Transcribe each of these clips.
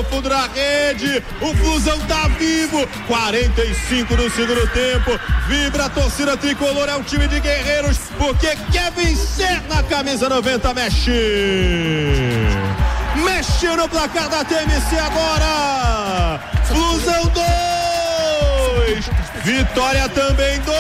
fundo da rede, o Flusão tá vivo, 45 no segundo tempo, vibra a torcida tricolor, é o time de guerreiros, porque quer vencer na camisa 90, mexe no placar da TMC agora, Flusão 2, Vitória também 2,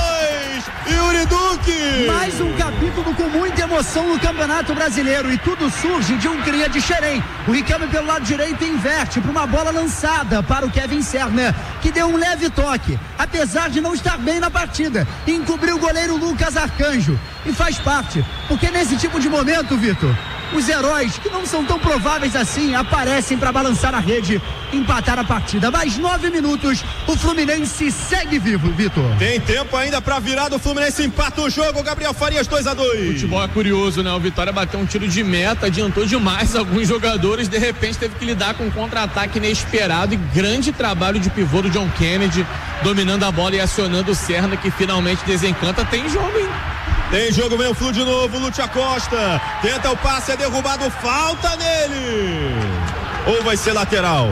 Yuri Duque. Mais um capítulo com muita emoção no Campeonato Brasileiro, e tudo surge de um cria de Xerém. O Riquelme pelo lado direito inverte para uma bola lançada para o Kevin Serna, que deu um leve toque, apesar de não estar bem na partida, encobriu o goleiro Lucas Arcanjo, e faz parte, porque nesse tipo de momento, Vitor, os heróis, que não são tão prováveis assim, aparecem para balançar a rede, empatar a partida. Mais 9 minutos, o Fluminense segue vivo, Vitor. Tem tempo ainda para virar do Fluminense, empata o jogo, Gabriel Farias 2-2. Futebol é curioso, né? O Vitória bateu um tiro de meta, adiantou demais alguns jogadores, de repente teve que lidar com um contra-ataque inesperado, e grande trabalho de pivô do John Kennedy, dominando a bola e acionando o Serna, que finalmente desencanta. Tem jogo, hein? Tem jogo, vem o Flu de novo, Lúcio Acosta, tenta o passe, é derrubado, falta nele, ou vai ser lateral?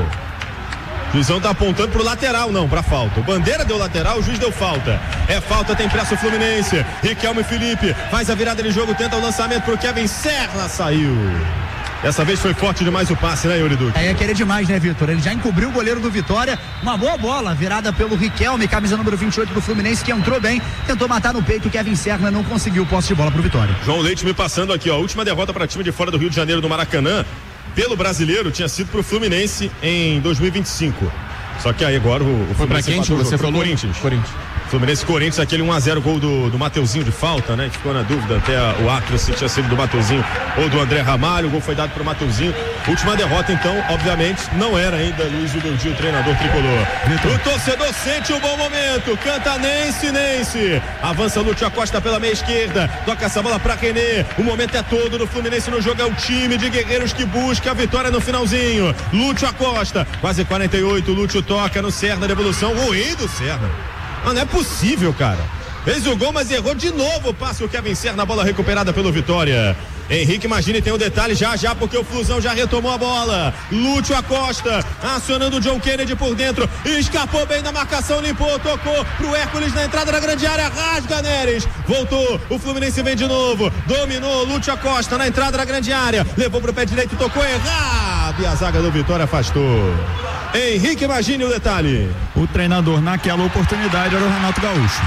O juizão tá apontando pro lateral, não, pra falta. O Bandeira deu lateral, o juiz deu falta. É falta, tem pressa o Fluminense. Riquelme Felipe faz a virada de jogo, tenta o lançamento pro Kevin Serna, saiu. Dessa vez foi forte demais o passe, né, Yuri Duque? É querer demais, né, Vitor? Ele já encobriu o goleiro do Vitória. Uma boa bola, virada pelo Riquelme, camisa número 28 do Fluminense, que entrou bem, tentou matar no peito. O Kevin Serna não conseguiu posse de bola pro Vitória. João Leite me passando aqui, ó. A última derrota para time de fora do Rio de Janeiro do Maracanã, pelo brasileiro, tinha sido pro Fluminense em 2025. Só que aí agora o foi pra quem você falou? Corinthians. Fluminense Corinthians, aquele 1-0 gol do Mateuzinho de falta, né? Ficou na dúvida até o Atlas se tinha sido do Mateuzinho ou do André Ramalho. O gol foi dado pro Mateuzinho. Última derrota, então, obviamente, não era ainda Luiz Udeldio, o treinador tricolor. O torcedor sente o bom momento, canta Nense. Avança Lúcio Acosta pela meia esquerda, toca essa bola pra René. O momento é todo do Fluminense no jogo, é o time de guerreiros que busca a vitória no finalzinho. Lúcio Acosta, quase 48, Lúcio toca no Serna, devolução ruim do Serna. Não é possível, cara. Fez o gol, mas errou de novo o passe. O Kevin Serna, a bola recuperada pelo Vitória. Henrique Magini tem um detalhe já, porque o Flusão já retomou a bola. Lúcio Acosta acionando o John Kennedy por dentro, escapou bem da marcação, limpou, tocou pro Hércules na entrada da grande área, rasga Neres, voltou, o Fluminense vem de novo, dominou Lúcio Acosta na entrada da grande área, levou pro pé direito, tocou errado, e a zaga do Vitória afastou. Henrique Magini, o detalhe. O treinador naquela oportunidade era o Renato Gaúcho.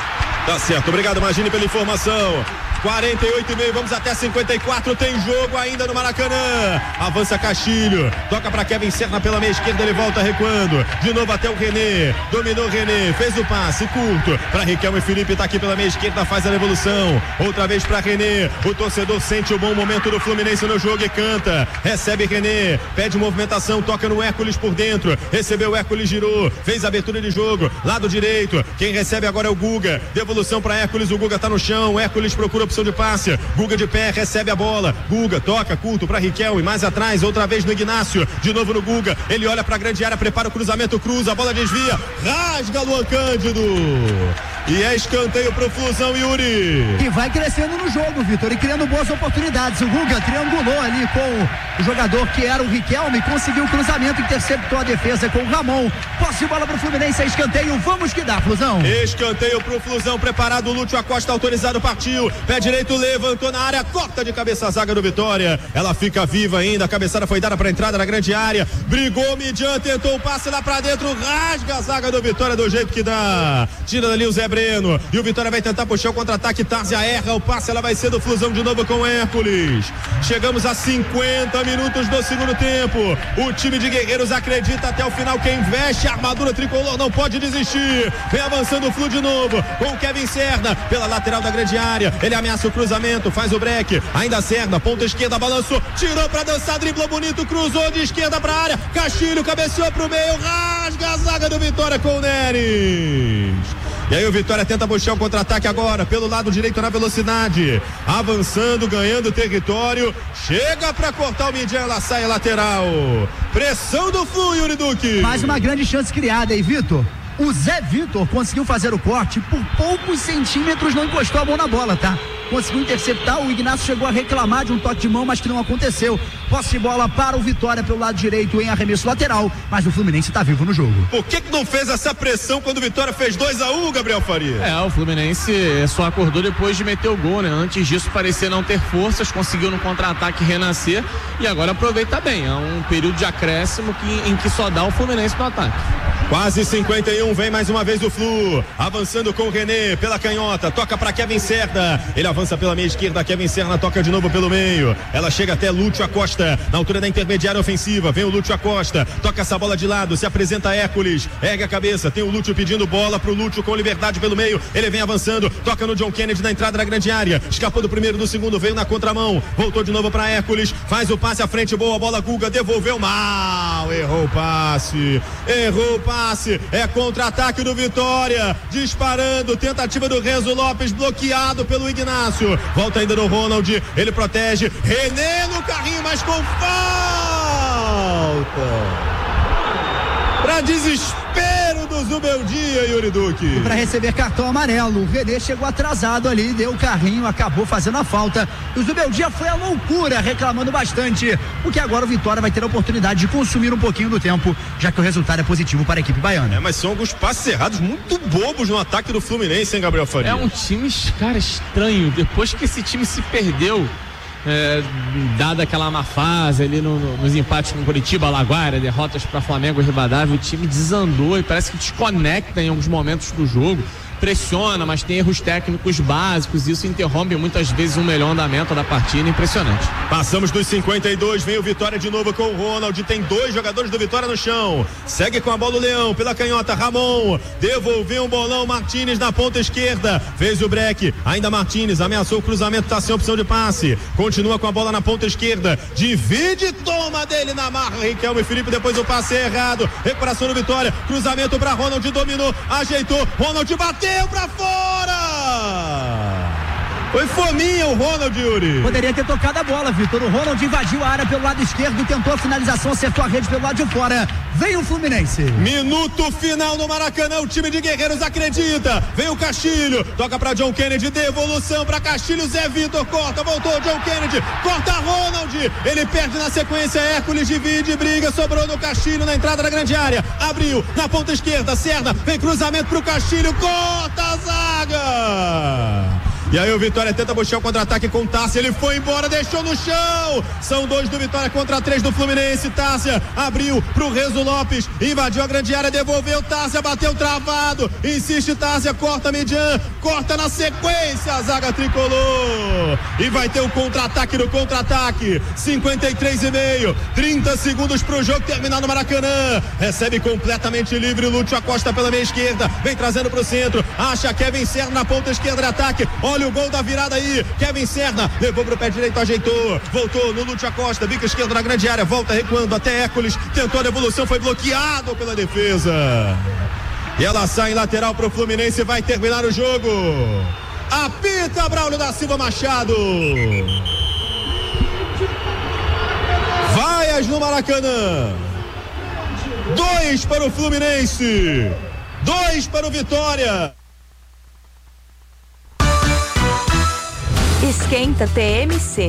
Tá certo, obrigado Magini pela informação. 48,5, vamos até 54, tem jogo ainda no Maracanã. Avança Castilho, toca para Kevin Serna pela meia esquerda, ele volta recuando, de novo até o René, dominou René, fez o passe curto para Riquelme Felipe, tá aqui pela meia esquerda, faz a devolução, outra vez para René. O torcedor sente o bom momento do Fluminense no jogo e canta, recebe René, pede movimentação, toca no Hércules por dentro, recebeu o Hércules, girou, fez a abertura de jogo, lado direito, quem recebe agora é o Guga, devolução para Hércules, o Guga tá no chão, o Hércules procura opção de passe, Guga de pé, recebe a bola, Guga toca curto para Riquelme, mais atrás, outra vez no Ignácio, de novo no Guga, ele olha para a grande área, prepara o cruzamento, cruza, a bola desvia, rasga Luan Cândido, e é escanteio pro Flusão, Yuri. E vai crescendo no jogo, Vitor, e criando boas oportunidades. O Guga triangulou ali com o jogador que era o Riquelme, conseguiu o cruzamento, interceptou a defesa com o Ramon. Posse de bola pro Fluminense, é escanteio, vamos que dá, Flusão. Escanteio pro Flusão, preparado, o Lúcio Acosta autorizado, partiu, pé direito, levantou na área, corta de cabeça a zaga do Vitória, ela fica viva ainda, a cabeçada foi dada pra entrada na grande área, brigou, Midian, tentou o passe lá pra dentro, rasga a zaga do Vitória do jeito que dá, tira dali o Zé Breno, e o Vitória vai tentar puxar o contra-ataque, Tárzia erra o passe, ela vai ser do Flusão de novo com o Hércules. Chegamos a 50 minutos do segundo tempo, o time de guerreiros acredita até o final, quem veste a armadura tricolor não pode desistir, vem avançando o Flu de novo, com o Kevin Serna, pela lateral da grande área, ele ameaça o cruzamento, faz o break, ainda Serna, ponta esquerda, balançou, tirou pra dançar, driblou bonito, cruzou de esquerda pra área, Castilho cabeceou pro meio, rasga a zaga do Vitória com o Neres. E aí o Vitória tenta puxar o contra-ataque agora, pelo lado direito na velocidade, avançando, ganhando território, chega pra cortar o Midian, ela sai lateral, pressão do Flu, Yuri Duque. Mais uma grande chance criada aí, Vitor. O Zé Vitor conseguiu fazer o corte, por poucos centímetros não encostou a mão na bola, tá? Conseguiu interceptar, o Ignacio chegou a reclamar de um toque de mão, mas que não aconteceu. Posse de bola para o Vitória pelo lado direito em arremesso lateral, mas o Fluminense tá vivo no jogo. Por que não fez essa pressão quando o Vitória fez 2-1, Gabriel Faria? O Fluminense só acordou depois de meter o gol, né? Antes disso parecia não ter forças, conseguiu no contra-ataque renascer e agora aproveita bem. É um período de acréscimo em que só dá o Fluminense no ataque. Quase 51, vem mais uma vez o Flu, avançando com o René pela canhota, toca para Kevin Serna, ele avança pela meia esquerda, Kevin Serna toca de novo pelo meio, ela chega até Lúcio Acosta, na altura da intermediária ofensiva, vem o Lúcio Acosta, toca essa bola de lado, se apresenta Hércules, ergue a cabeça, tem o Lúcio pedindo bola pro Lúcio com liberdade pelo meio, ele vem avançando, toca no John Kennedy na entrada da grande área, escapou do primeiro, do segundo, veio na contramão, voltou de novo para Hércules, faz o passe à frente, boa bola, Guga devolveu mal, errou o passe, é contra-ataque do Vitória, disparando, tentativa do Renzo Lopes, bloqueado pelo Ignacio, volta ainda no Ronald, ele protege, René no carrinho, mas com falta, pra desespero do Zubeldia, Yuri Duque. Para receber cartão amarelo, o René chegou atrasado ali, deu o carrinho, acabou fazendo a falta. O Zubeldia foi a loucura, reclamando bastante, porque agora o Vitória vai ter a oportunidade de consumir um pouquinho do tempo, já que o resultado é positivo para a equipe baiana. Mas são alguns passes errados muito bobos no ataque do Fluminense, hein, Gabriel Faria? É um time, cara, estranho. Depois que esse time se perdeu, dada aquela má fase ali nos empates com Curitiba, Alaguara, derrotas para Flamengo e Rivadavia, o time desandou e parece que desconecta em alguns momentos do jogo, pressiona, mas tem erros técnicos básicos, isso interrompe muitas vezes um melhor andamento da partida, impressionante. Passamos dos 52, vem o Vitória de novo com o Ronald, tem 2 jogadores do Vitória no chão, segue com a bola o Leão, pela canhota, Ramon, devolveu um bolão, Martínez na ponta esquerda, fez o break, ainda Martínez, ameaçou o cruzamento, tá sem opção de passe, continua com a bola na ponta esquerda, divide, toma dele na marra, Riquelme e Felipe, depois o passe é errado, recuperação do Vitória, cruzamento pra Ronald, dominou, ajeitou, Ronald bateu pra fora! Foi fominha o Ronald, Yuri. Poderia ter tocado a bola, Vitor. O Ronald invadiu a área pelo lado esquerdo, tentou a finalização, acertou a rede pelo lado de fora. Vem o Fluminense. Minuto final no Maracanã, o time de Guerreiros acredita. Vem o Castilho, toca pra John Kennedy, devolução pra Castilho, Zé Vitor corta, voltou John Kennedy, corta Ronald, ele perde na sequência, Hércules divide, briga, sobrou no Castilho na entrada da grande área, abriu na ponta esquerda, Serna, vem cruzamento pro Castilho, corta a zaga. E aí o Vitória tenta puxar o contra-ataque com Tássia, ele foi embora, deixou no chão, são 2 do Vitória contra 3 do Fluminense, Tássia abriu pro Renzo Lopes, invadiu a grande área, devolveu, Tássia bateu travado, insiste Tássia, corta Midian, corta na sequência a zaga tricolor, e vai ter o contra-ataque no contra-ataque, 53,5, 30 segundos pro jogo terminar no Maracanã, recebe completamente livre o Lúcio Acosta pela meia esquerda, vem trazendo pro centro, acha Kevin Serna na ponta esquerda de ataque, olha o gol da virada aí, Kevin Serna levou pro pé direito, ajeitou, voltou no Lúcio Acosta, bico esquerdo na grande área, volta recuando até Hércules, tentou a devolução, foi bloqueado pela defesa, e ela sai em lateral pro Fluminense, vai terminar o jogo, apita Braulio da Silva Machado, vaias no Maracanã, 2 para o Fluminense, 2 para o Vitória. Esquenta TMC.